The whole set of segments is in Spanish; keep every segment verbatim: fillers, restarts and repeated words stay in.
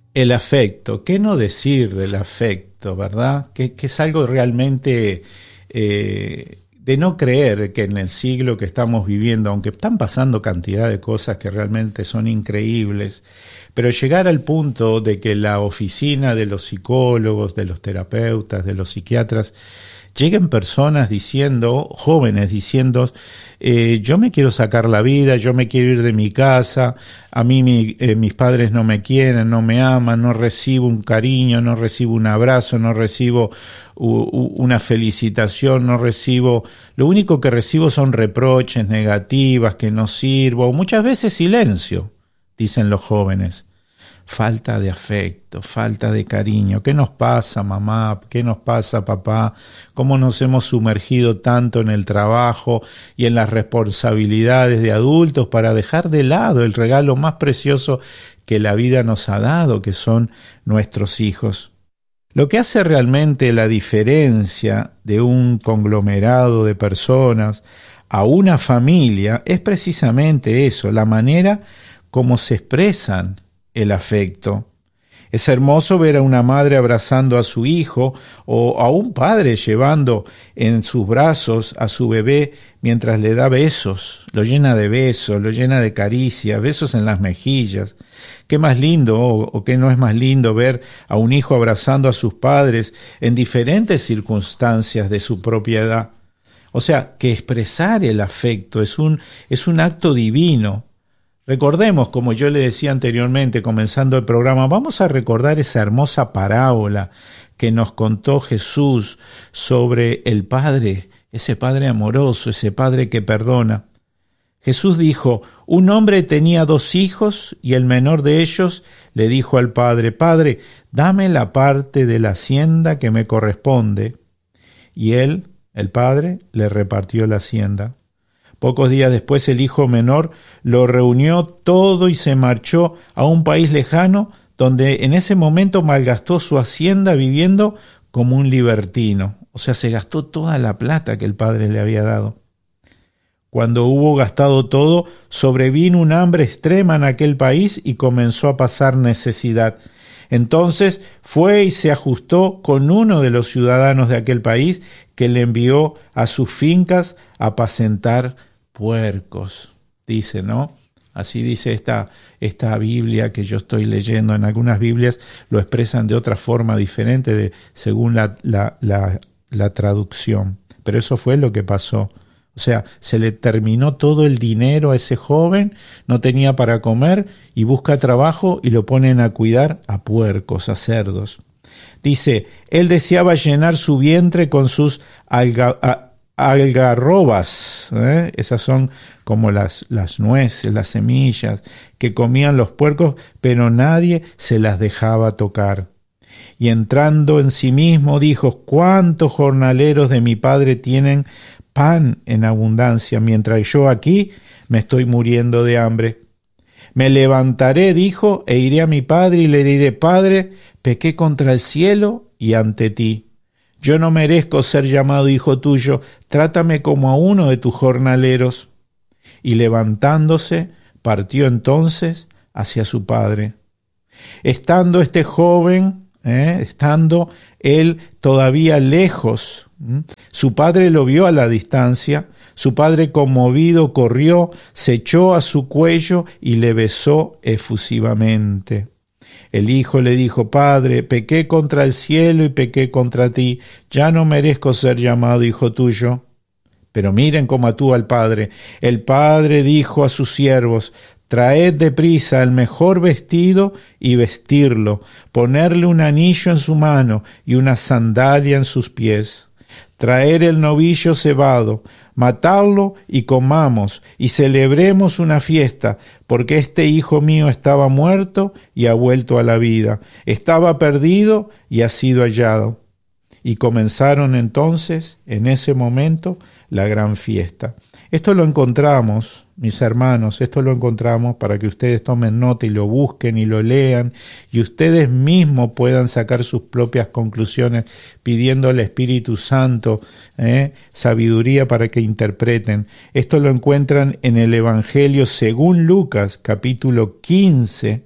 El afecto, ¿qué no decir del afecto, verdad? Que, que es algo realmente eh, de no creer que en el siglo que estamos viviendo, aunque están pasando cantidad de cosas que realmente son increíbles, pero llegar al punto de que la oficina de los psicólogos, de los terapeutas, de los psiquiatras, lleguen personas diciendo, jóvenes diciendo, eh, yo me quiero sacar la vida, yo me quiero ir de mi casa, a mí mi, eh, mis padres no me quieren, no me aman, no recibo un cariño, no recibo un abrazo, no recibo u, u, una felicitación, no recibo, lo único que recibo son reproches, negativas, que no sirvo, muchas veces silencio, dicen los jóvenes. Falta de afecto, falta de cariño. ¿Qué nos pasa, mamá? ¿Qué nos pasa, papá? ¿Cómo nos hemos sumergido tanto en el trabajo y en las responsabilidades de adultos para dejar de lado el regalo más precioso que la vida nos ha dado, que son nuestros hijos? Lo que hace realmente la diferencia de un conglomerado de personas a una familia es precisamente eso, la manera como se expresan el afecto. Es hermoso ver a una madre abrazando a su hijo o a un padre llevando en sus brazos a su bebé mientras le da besos, lo llena de besos, lo llena de caricias, besos en las mejillas. Qué más lindo o, o qué no es más lindo ver a un hijo abrazando a sus padres en diferentes circunstancias de su propia edad. O sea, que expresar el afecto es un, es un acto divino. Recordemos, como yo le decía anteriormente, comenzando el programa, vamos a recordar esa hermosa parábola que nos contó Jesús sobre el Padre, ese Padre amoroso, ese Padre que perdona. Jesús dijo, un hombre tenía dos hijos y el menor de ellos le dijo al Padre, Padre, dame la parte de la hacienda que me corresponde. Y él, el Padre, le repartió la hacienda. Pocos días después el hijo menor lo reunió todo y se marchó a un país lejano donde en ese momento malgastó su hacienda viviendo como un libertino. O sea, se gastó toda la plata que el padre le había dado. Cuando hubo gastado todo, sobrevino un hambre extrema en aquel país y comenzó a pasar necesidad. Entonces fue y se ajustó con uno de los ciudadanos de aquel país que le envió a sus fincas a apacentar puercos, dice, ¿no? Así dice esta, esta Biblia que yo estoy leyendo. En algunas Biblias lo expresan de otra forma diferente de, según la, la, la, la traducción. Pero eso fue lo que pasó. O sea, se le terminó todo el dinero a ese joven, no tenía para comer y busca trabajo y lo ponen a cuidar a puercos, a cerdos. Dice, él deseaba llenar su vientre con sus alga, a, algarrobas, ¿eh? Esas son como las, las nueces, las semillas que comían los puercos, pero nadie se las dejaba tocar. Y entrando en sí mismo dijo, ¿cuántos jornaleros de mi padre tienen pan en abundancia, mientras yo aquí me estoy muriendo de hambre? Me levantaré, dijo, e iré a mi padre y le diré, Padre, pequé contra el cielo y ante ti. Yo no merezco ser llamado hijo tuyo, trátame como a uno de tus jornaleros. Y levantándose, partió entonces hacia su padre. Estando este joven, eh, estando él todavía lejos, ¿m? Su padre lo vio a la distancia, su padre conmovido corrió, se echó a su cuello y le besó efusivamente. El hijo le dijo, Padre, pequé contra el cielo y pequé contra ti, ya no merezco ser llamado hijo tuyo. Pero miren cómo actúa el padre. El padre dijo a sus siervos, traed deprisa el mejor vestido y vestirlo, ponerle un anillo en su mano y una sandalia en sus pies. Traer el novillo cebado, matadlo y comamos, y celebremos una fiesta, porque este hijo mío estaba muerto y ha vuelto a la vida, estaba perdido y ha sido hallado. Y comenzaron entonces, en ese momento, la gran fiesta. Esto lo encontramos, mis hermanos, esto lo encontramos para que ustedes tomen nota y lo busquen y lo lean y ustedes mismos puedan sacar sus propias conclusiones pidiendo al Espíritu Santo eh, sabiduría para que interpreten. Esto lo encuentran en el Evangelio según Lucas, capítulo quince,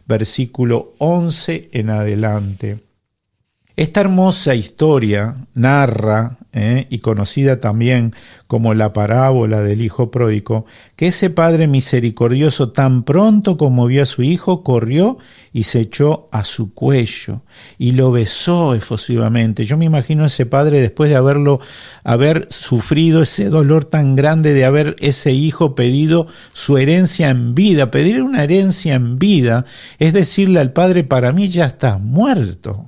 versículo once en adelante. Esta hermosa historia narra, eh, y conocida también como la parábola del hijo pródigo, que ese padre misericordioso tan pronto como vio a su hijo, corrió y se echó a su cuello y lo besó efusivamente. Yo me imagino a ese padre después de haberlo, haber sufrido ese dolor tan grande de haber ese hijo pedido su herencia en vida. Pedir una herencia en vida es decirle al padre: para mí ya estás muerto.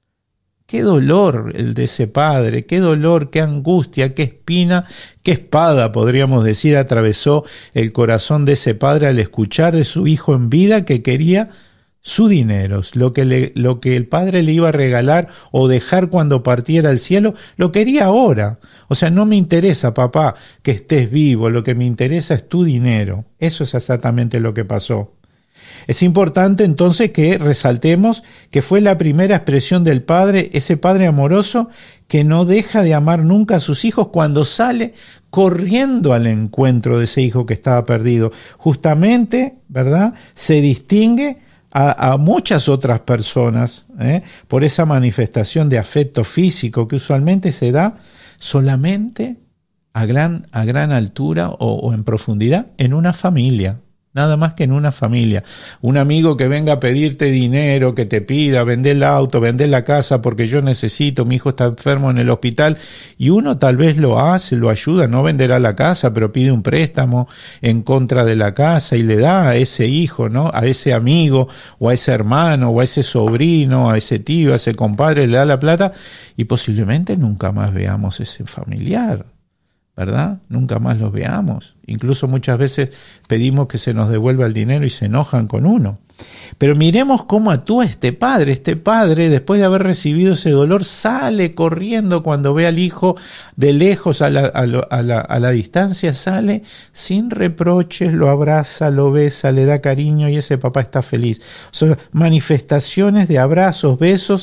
Qué dolor el de ese padre, qué dolor, qué angustia, qué espina, qué espada, podríamos decir, atravesó el corazón de ese padre al escuchar de su hijo en vida que quería su dinero, lo que, le, lo que el padre le iba a regalar o dejar cuando partiera al cielo, lo quería ahora. O sea, no me interesa, papá, que estés vivo, lo que me interesa es tu dinero. Eso es exactamente lo que pasó. Es importante entonces que resaltemos que fue la primera expresión del padre, ese padre amoroso que no deja de amar nunca a sus hijos cuando sale corriendo al encuentro de ese hijo que estaba perdido. Justamente, ¿verdad?, se distingue a, a muchas otras personas ¿eh? por esa manifestación de afecto físico que usualmente se da solamente a gran, a gran altura o, o en profundidad en una familia. Nada más que en una familia. Un amigo que venga a pedirte dinero, que te pida, vender el auto, vender la casa porque yo necesito, mi hijo está enfermo en el hospital, y uno tal vez lo hace, lo ayuda, no venderá la casa, pero pide un préstamo en contra de la casa y le da a ese hijo, ¿no?, a ese amigo, o a ese hermano, o a ese sobrino, a ese tío, a ese compadre, le da la plata, y posiblemente nunca más veamos ese familiar, ¿verdad? Nunca más los veamos. Incluso muchas veces pedimos que se nos devuelva el dinero y se enojan con uno. Pero miremos cómo actúa este padre. Este padre, después de haber recibido ese dolor, sale corriendo cuando ve al hijo de lejos, a la, a la, a la, a la distancia, sale sin reproches, lo abraza, lo besa, le da cariño y ese papá está feliz. Son manifestaciones de abrazos, besos,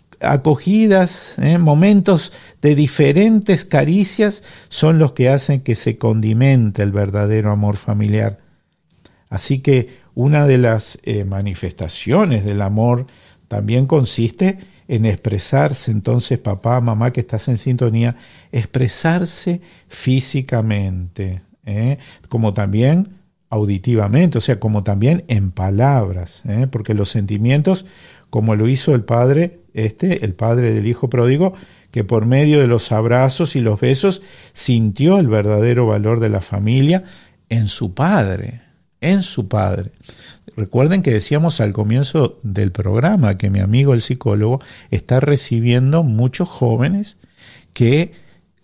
acogidas, ¿eh? momentos de diferentes caricias son los que hacen que se condimente el verdadero amor familiar. Así que una de las eh, manifestaciones del amor también consiste en expresarse, entonces papá, mamá que estás en sintonía, expresarse físicamente, ¿eh? como también auditivamente, o sea, como también en palabras, ¿eh? porque los sentimientos, como lo hizo el padre, este, el padre del hijo pródigo, que por medio de los abrazos y los besos sintió el verdadero valor de la familia en su padre, en su padre. Recuerden que decíamos al comienzo del programa que mi amigo el psicólogo está recibiendo muchos jóvenes que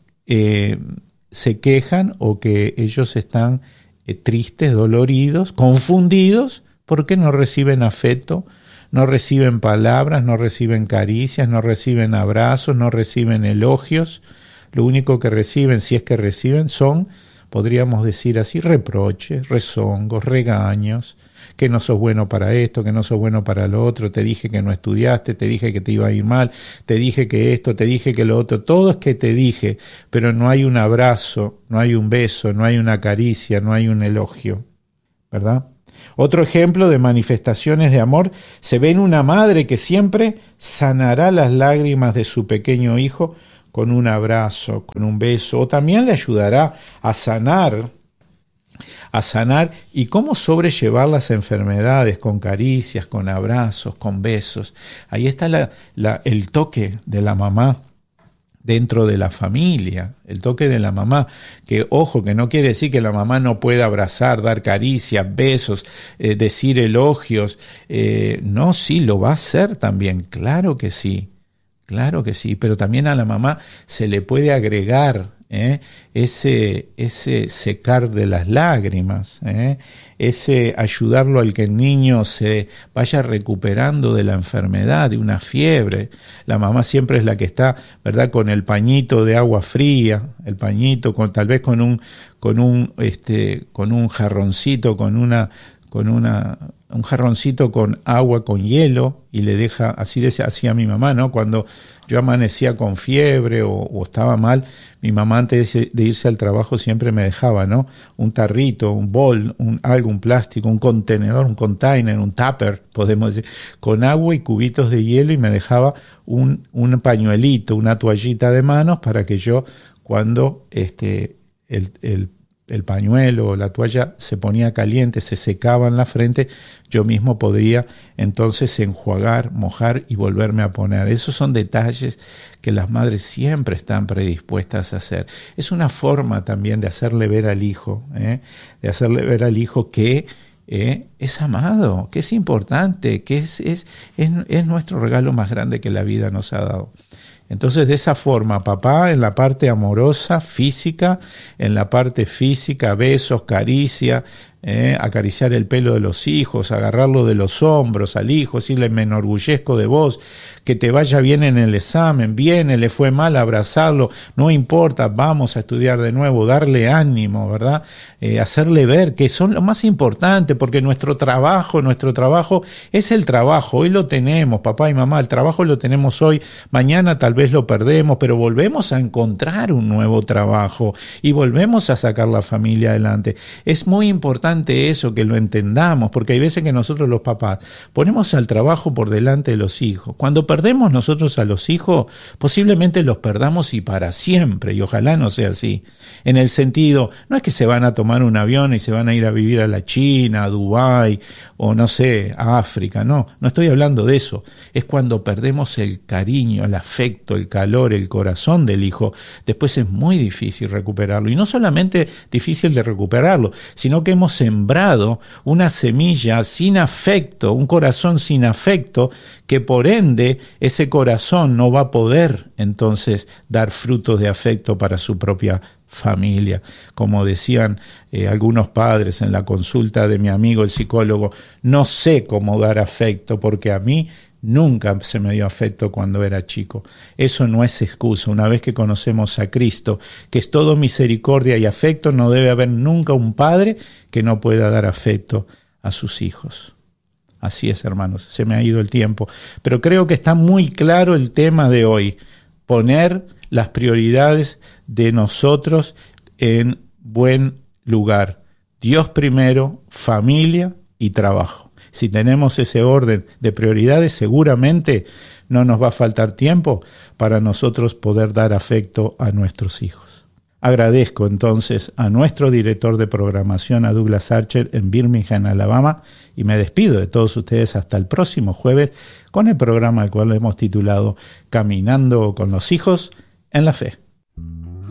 eh, se quejan o que ellos están eh, tristes, doloridos, confundidos porque no reciben afecto, no reciben palabras, no reciben caricias, no reciben abrazos, no reciben elogios. Lo único que reciben, si es que reciben, son, podríamos decir así, reproches, rezongos, regaños, que no sos bueno para esto, que no sos bueno para lo otro, te dije que no estudiaste, te dije que te iba a ir mal, te dije que esto, te dije que lo otro, todo es que te dije, pero no hay un abrazo, no hay un beso, no hay una caricia, no hay un elogio, ¿verdad? Otro ejemplo de manifestaciones de amor se ve en una madre que siempre sanará las lágrimas de su pequeño hijo con un abrazo, con un beso, o también le ayudará a sanar, a sanar y cómo sobrellevar las enfermedades con caricias, con abrazos, con besos. Ahí está la, la, el toque de la mamá dentro de la familia, el toque de la mamá, que ojo, que no quiere decir que la mamá no pueda abrazar, dar caricias, besos, eh, decir elogios, eh, no, sí, lo va a hacer también, claro que sí, claro que sí, pero también a la mamá se le puede agregar ¿eh? ese, ese secar de las lágrimas, ¿eh? ese ayudarlo al que el niño se vaya recuperando de la enfermedad, de una fiebre. La mamá siempre es la que está, ¿verdad?, con el pañito de agua fría, el pañito, con, tal vez con un, con un, este, con un jarroncito, con una, con una, un jarroncito con agua, con hielo, y le deja, así decía, hacía mi mamá, ¿no? Cuando yo amanecía con fiebre o, o estaba mal, mi mamá antes de irse al trabajo siempre me dejaba, ¿no? Un tarrito, un bol, un, algo, un plástico, un contenedor, un container, un tupper, podemos decir, con agua y cubitos de hielo, y me dejaba un, un pañuelito, una toallita de manos para que yo, cuando este, el, el el pañuelo o la toalla se ponía caliente, se secaba en la frente, yo mismo podría entonces enjuagar, mojar y volverme a poner. Esos son detalles que las madres siempre están predispuestas a hacer. Es una forma también de hacerle ver al hijo, ¿eh? de hacerle ver al hijo que eh, es amado, que es importante, que es, es, es, es nuestro regalo más grande que la vida nos ha dado. Entonces, de esa forma, papá, en la parte amorosa, física, en la parte física, besos, caricia, eh, acariciar el pelo de los hijos, agarrarlo de los hombros al hijo, decirle, me enorgullezco de vos, que te vaya bien en el examen, viene, le fue mal, abrazarlo, no importa, vamos a estudiar de nuevo, darle ánimo, ¿verdad? Eh, hacerle ver que son lo más importante, porque nuestro trabajo, nuestro trabajo es el trabajo, hoy lo tenemos, papá y mamá, el trabajo lo tenemos hoy, mañana tal vez lo perdemos, pero volvemos a encontrar un nuevo trabajo y volvemos a sacar la familia adelante. Es muy importante eso, que lo entendamos, porque hay veces que nosotros los papás ponemos al trabajo por delante de los hijos. Cuando perdemos nosotros a los hijos, posiblemente los perdamos y para siempre, y ojalá no sea así. En el sentido, no es que se van a tomar un avión y se van a ir a vivir a la China, a Dubái, o no sé, a África, no, no estoy hablando de eso. Es cuando perdemos el cariño, el afecto, el calor, el corazón del hijo, después es muy difícil recuperarlo. Y no solamente difícil de recuperarlo, sino que hemos sembrado una semilla sin afecto, un corazón sin afecto, que por ende ese corazón no va a poder entonces dar frutos de afecto para su propia familia. Como decían eh, algunos padres en la consulta de mi amigo el psicólogo, no sé cómo dar afecto porque a mí nunca se me dio afecto cuando era chico. Eso no es excusa. Una vez que conocemos a Cristo, que es todo misericordia y afecto, no debe haber nunca un padre que no pueda dar afecto a sus hijos. Así es, hermanos, se me ha ido el tiempo. Pero creo que está muy claro el tema de hoy. Poner las prioridades de nosotros en buen lugar. Dios primero, familia y trabajo. Si tenemos ese orden de prioridades, seguramente no nos va a faltar tiempo para nosotros poder dar afecto a nuestros hijos. Agradezco entonces a nuestro director de programación, a Douglas Archer, en Birmingham, Alabama, y me despido de todos ustedes hasta el próximo jueves con el programa al cual hemos titulado Caminando con los hijos en la Fe.